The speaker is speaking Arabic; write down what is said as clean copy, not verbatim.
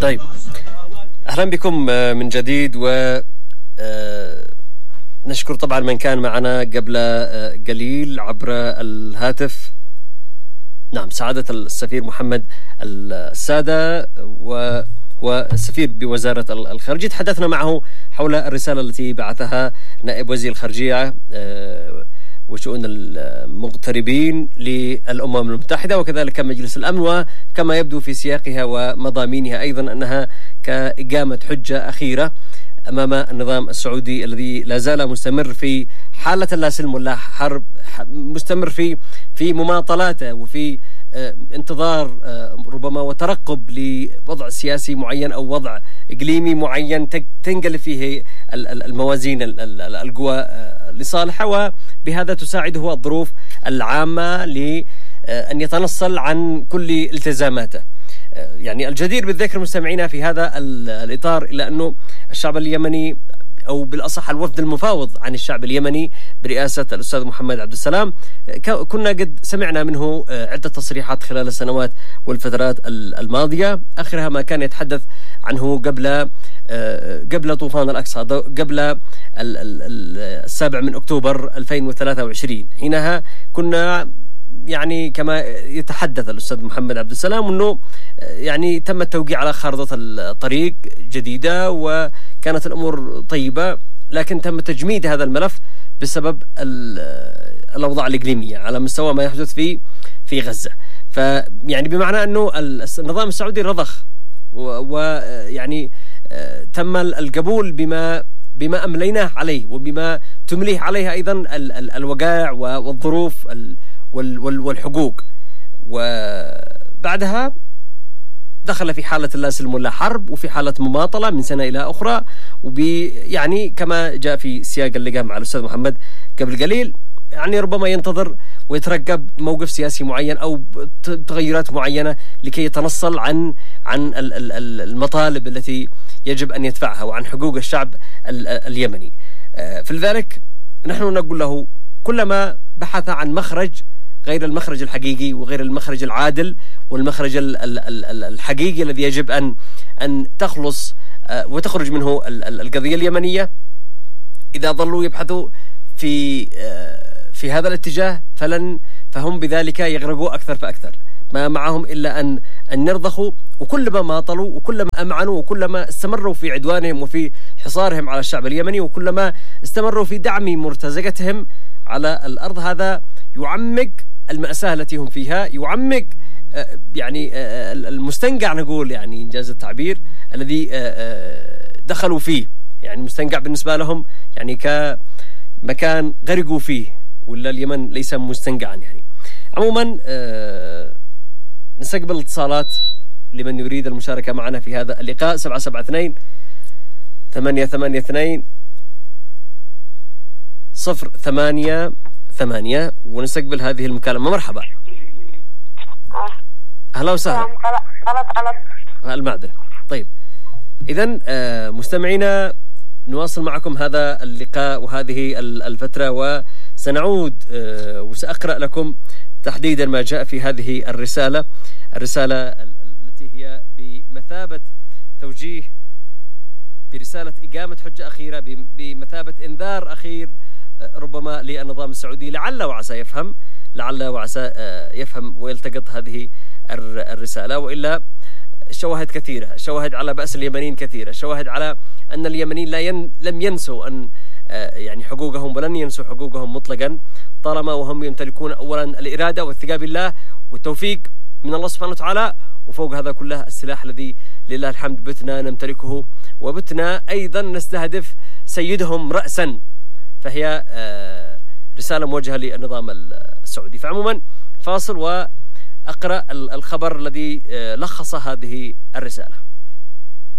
طيب، أهلا بكم من جديد، و نشكر طبعا من كان معنا قبل قليل عبر الهاتف. نعم، سعادة السفير محمد السادة، وهو السفير بوزارة الخارجية. تحدثنا معه حول الرسالة التي بعثها نائب وزير الخارجية وشؤون المغتربين للأمم المتحدة، وكذلك مجلس الأمن، وكما يبدو في سياقها ومضامينها أيضا أنها كإقامة حجة أخيرة أمام النظام السعودي الذي لا زال مستمر في حالة لا سلم ولا حرب، مستمر في مماطلاته وفي انتظار ربما وترقب لوضع سياسي معين أو وضع إقليمي معين تنقلب فيه الموازين القوى لصالحه، وبهذا تساعده الظروف العامة لأن يتنصل عن كل التزاماته. يعني الجدير بالذكر مستمعينا في هذا الإطار إلا أنه الشعب اليمني، أو بالأصح الوفد المفاوض عن الشعب اليمني برئاسة الأستاذ محمد عبد السلام، كنا قد سمعنا منه عدة تصريحات خلال السنوات والفترات الماضية، آخرها ما كان يتحدث عنه قبل طوفان الأقصى، قبل 7 أكتوبر 2023. حينها كنا يعني كما يتحدث الأستاذ محمد عبد السلام أنه يعني تم التوقيع على خارطة الطريق جديدة وكانت الأمور طيبة، لكن تم تجميد هذا الملف بسبب الأوضاع الإقليمية على مستوى ما يحدث في غزة. فيعني بمعنى أنه النظام السعودي رضخ، ويعني تم القبول بما أمليناه عليه وبما تمليه عليه أيضا الوقائع والظروف والحقوق، وبعدها دخل في حالة لا سلم ولا حرب وفي حالة مماطلة من سنة إلى أخرى، يعني كما جاء في سياق اللقاء مع الأستاذ محمد قبل قليل، يعني ربما ينتظر ويترقب موقف سياسي معين أو تغيرات معينة لكي يتنصل عن المطالب التي يجب أن يدفعها وعن حقوق الشعب اليمني. فلذلك نحن نقول له كلما بحث عن مخرج غير المخرج الحقيقي وغير المخرج العادل والمخرج الحقيقي الذي يجب أن تخلص وتخرج منه القضية اليمنية، إذا ظلوا يبحثوا في هذا الاتجاه فهم بذلك يغرقوا أكثر فأكثر، ما معهم إلا أن يرضخوا، وكلما ماطلوا وكلما أمعنوا وكلما استمروا في عدوانهم وفي حصارهم على الشعب اليمني وكلما استمروا في دعم مرتزقتهم على الأرض، هذا يعمق المأساة التي هم فيها، يعمق يعني المستنقع، نقول يعني إنجاز التعبير، الذي دخلوا فيه، يعني مستنقع بالنسبة لهم يعني كمكان غرقوا فيه، ولا اليمن ليس مستنقعا. يعني عموما نستقبل اتصالات لمن يريد المشاركة معنا في هذا اللقاء. 772 882 088، ونستقبل هذه المكالمة. مرحبا. أهلا وسهلا. غلط المعذرة. طيب، إذن مستمعينا نواصل معكم هذا اللقاء وهذه الفترة، وسنعود وسأقرأ لكم تحديدا ما جاء في هذه الرسالة التي هي بمثابة توجيه، برسالة إقامة حجة أخيرة، بمثابة إنذار أخير ربما للنظام السعودي، لعل وعسى يفهم ويلتقط هذه الرسالة، وإلا شواهد كثيرة، شواهد على بأس اليمنيين كثيرة، شواهد على أن اليمنيين لم ينسوا أن يعني حقوقهم، ولن ينسوا حقوقهم مطلقا طالما وهم يمتلكون أولا الإرادة والثقة بالله والتوفيق من الله سبحانه وتعالى، وفوق هذا كله السلاح الذي لله الحمد بتنا نمتلكه، وبتنا أيضا نستهدف سيدهم رأسا، فهي رسالة موجهة للنظام السعودي. فعموما فاصل وأقرأ الخبر الذي لخص هذه الرسالة.